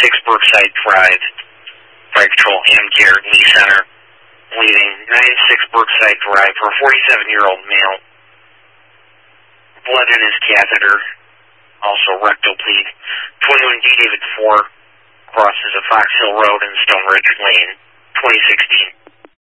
Brookside Drive. Fire Patrol Amcare Lee Center. Leaving 96 Brookside Drive for a 47-year-old male. Blood in his catheter. Also rectal bleed. 21D David 4 crosses a Fox Hill Road and Stone Ridge Lane. 2016.